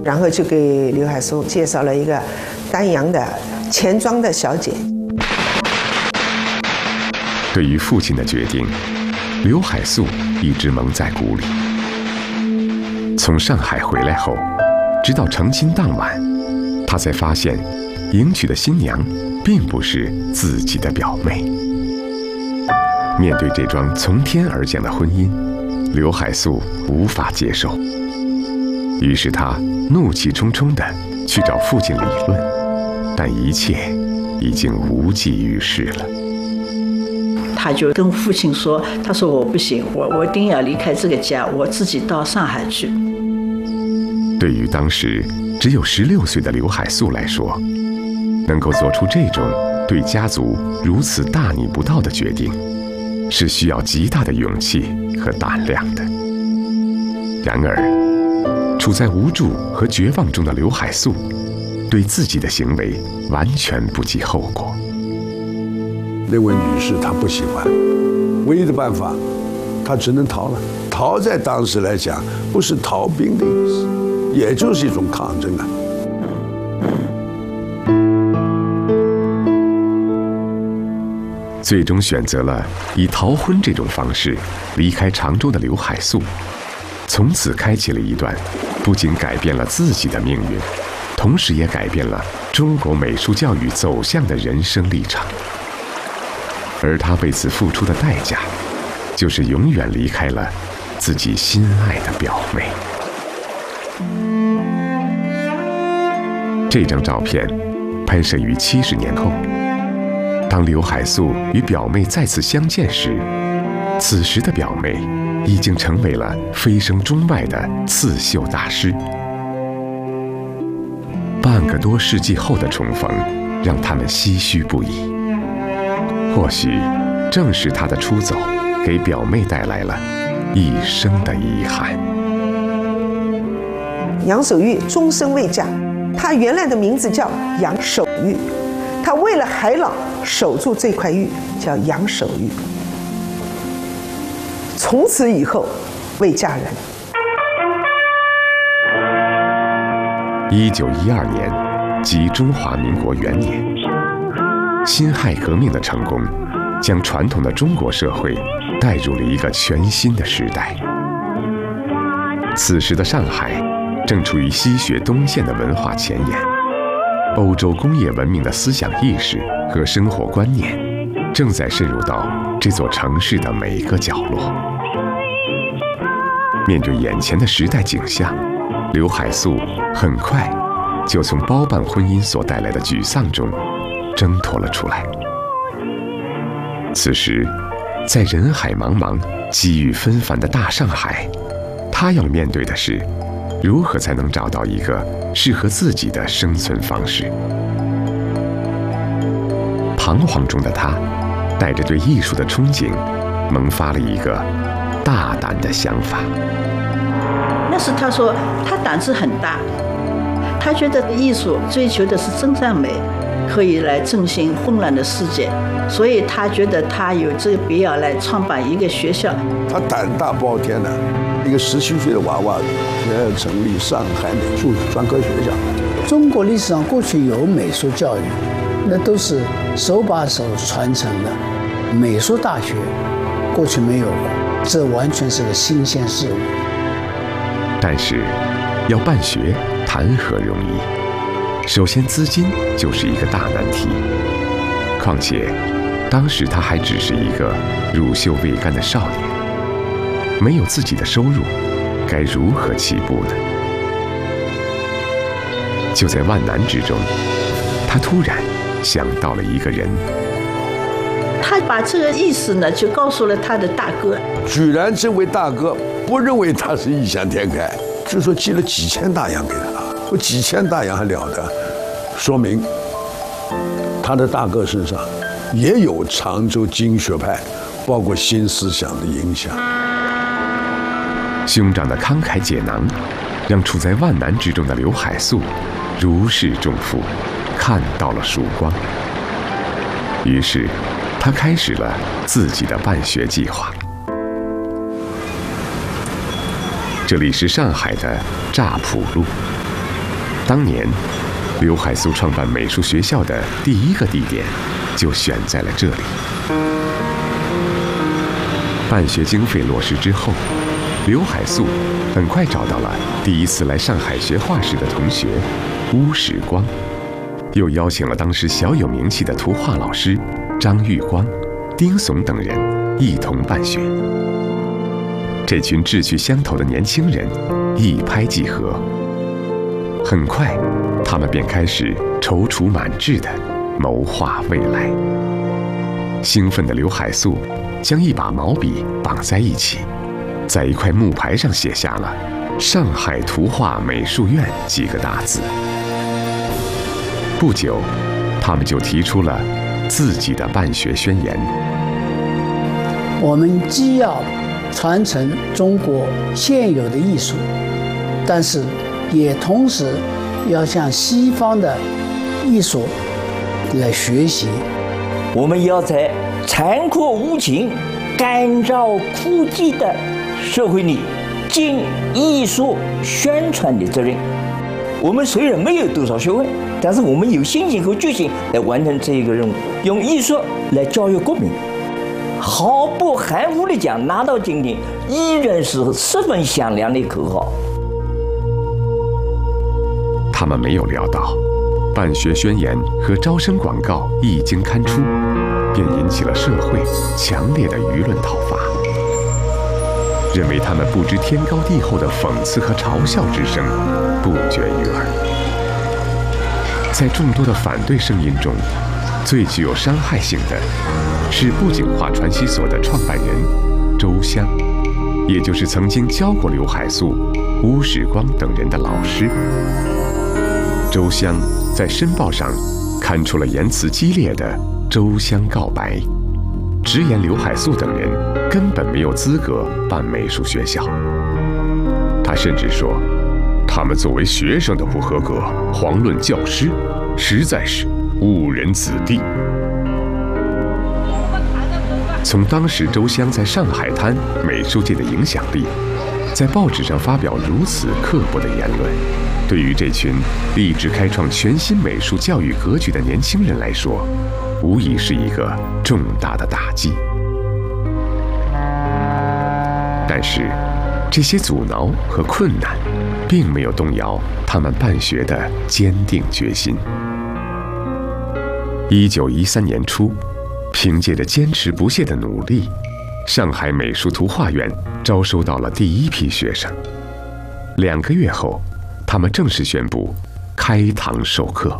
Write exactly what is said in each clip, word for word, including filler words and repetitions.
然后就给刘海粟介绍了一个丹阳的钱庄的小姐。 对于父亲的决定，刘海粟一直蒙在鼓里。从上海回来后，直到成亲当晚，他才发现迎娶的新娘并不是自己的表妹。面对这桩从天而降的婚姻，刘海粟无法接受，于是他怒气冲冲地去找父亲理论，但一切已经无济于事了。 他就跟父亲说，他说我不行，我我一定要离开这个家，我自己到上海去。 对于当时只有十六岁的刘海粟来说，能够做出这种对家族如此大逆不道的决定，是需要极大的勇气和胆量的。然而，处在无助和绝望中的刘海粟，对自己的行为完全不计后果。 那位女士她不喜欢，唯一的办法，她只能逃了。逃在当时来讲，不是逃兵的意思，也就是一种抗争啊。 最终选择了以逃婚这种方式离开常州的刘海粟，从此开启了一段不仅改变了自己的命运，同时也改变了中国美术教育走向的人生历程。而他为此付出的代价，就是永远离开了自己心爱的表妹。这张照片拍摄于七十年后，当刘海粟与表妹再次相见时，此时的表妹已经成为了飞升中外的刺绣大师。半个多世纪后的重逢，让他们唏嘘不已。或许正是他的出走，给表妹带来了一生的遗憾。 杨守玉终身未嫁，她原来的名字叫杨守玉，她为了海老守住这块玉，叫杨守玉。从此以后未嫁人。 一九一二年，即中华民国元年，辛亥革命的成功，将传统的中国社会带入了一个全新的时代。此时的上海正处于西学东渐的文化前沿，欧洲工业文明的思想意识和生活观念正在渗入到这座城市的每个角落。面对眼前的时代景象，刘海粟很快就从包办婚姻所带来的沮丧中挣脱了出来。此时，在人海茫茫、机遇纷繁的大上海，他要面对的是如何才能找到一个适合自己的生存方式。彷徨中的他，带着对艺术的憧憬，萌发了一个大胆的想法。 那时他说他胆子很大，他觉得艺术追求的是真善美，可以来振兴混乱的世界，所以他觉得他有这个必要来创办一个学校。 他胆大包天的，一个十七岁的娃娃也要成立上海美术专科学校。 中国历史上过去有美术教育，那都是手把手传承的，美术大学过去没有过，这完全是个新鲜事物。 但是要办学谈何容易，首先资金就是一个大难题。况且当时他还只是一个乳臭未干的少年，没有自己的收入，该如何起步呢？就在万难之中，他突然想到了一个人。 他把这个意思呢，就告诉了他的大哥。 居然这位大哥不认为他是异想天开，据说寄了几千大洋给他，我几千大洋还了得，说明他的大哥身上也有常州经学派，包括新思想的影响。 兄长的慷慨解囊，让处在万难之中的刘海粟如释重负，看到了曙光。于是他开始了自己的办学计划。这里是上海的乍浦路， 当年，刘海粟创办美术学校的第一个地点就选在了这里。办学经费落实之后，刘海粟很快找到了第一次来上海学画时的同学邬时光，又邀请了当时小有名气的图画老师张玉光、丁悚等人一同办学。这群志趣相投的年轻人一拍即合，很快他们便开始踌躇满志地谋划未来。兴奋的刘海粟将一把毛笔绑在一起，在一块木牌上写下了“上海图画美术院”几个大字。不久，他们就提出了自己的办学宣言。 我们既要传承中国现有的艺术，但是也同时要向西方的艺术来学习。 我们要在残酷无情、干燥枯寂的社会里尽艺术宣传的责任。我们虽然没有多少学问，但是我们有信心和决心来完成这一个任务，用艺术来教育国民。毫不含糊地讲，拿到今天依然是十分响亮的口号。 他们没有料到，办学宣言和招生广告一经刊出，便引起了社会强烈的舆论讨伐，认为他们不知天高地厚的讽刺和嘲笑之声不绝于耳。在众多的反对声音中，最具有伤害性的是布景画传习所的创办人周湘，也就是曾经教过刘海粟、邬时光等人的老师。周湘在申报上刊出了言辞激烈的周湘告白，直言刘海粟等人根本没有资格办美术学校。他甚至说，他们作为学生都不合格，遑论教师，实在是误人子弟。从当时周湘在上海滩美术界的影响力，在报纸上发表如此刻薄的言论，对于这群立志开创全新美术教育格局的年轻人来说，无疑是一个重大的打击。但是，这些阻挠和困难，并没有动摇他们办学的坚定决心。一九一三年初，凭借着坚持不懈的努力，上海美术图画院招收到了第一批学生。两个月后，他们正式宣布开堂授课。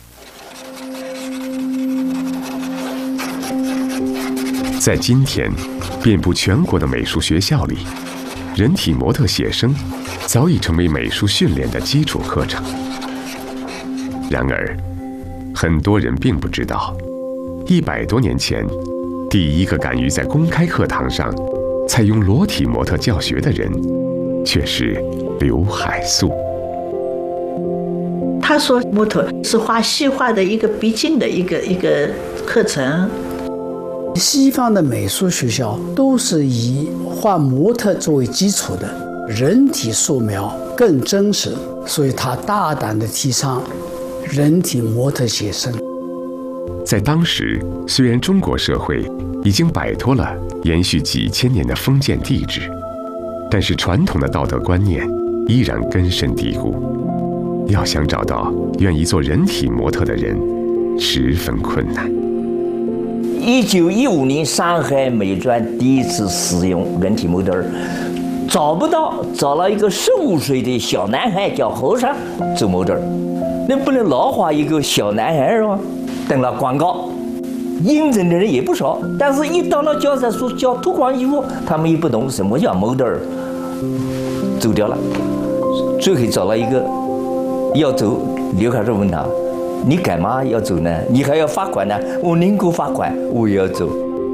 在今天，遍布全国的美术学校里，人体模特写生早已成为美术训练的基础课程。然而，很多人并不知道，一百多年前，第一个敢于在公开课堂上采用裸体模特教学的人，却是刘海粟。 他说模特是画西画的一个必经的一个一个课程。 西方的美术学校都是以画模特作为基础的，人体素描更真实，所以他大胆地提倡人体模特写生。 在当时，虽然中国社会已经摆脱了延续几千年的封建帝制，但是传统的道德观念依然根深蒂固。要想找到愿意做人体模特的人，十分困难。 一九一五年，上海美专第一次使用人体模特儿，找不到，找了一个十五岁的小男孩叫和尚做模特儿，那不能老画一个小男孩是吧？登了广告，应征的人也不少，但是一到了教材书教脱光衣服，他们也不懂什么叫模特儿，走掉了。最后找了一个要走，刘海粟问他：“你干嘛要走呢？你还要罚款呢？”我宁可罚款，我也要走。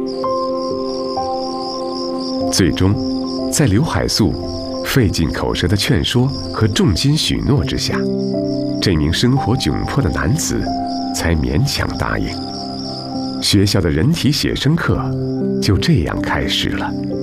最终，在刘海粟费尽口舌的劝说和重金许诺之下，这名生活窘迫的男子才勉强答应。学校的人体写生课就这样开始了。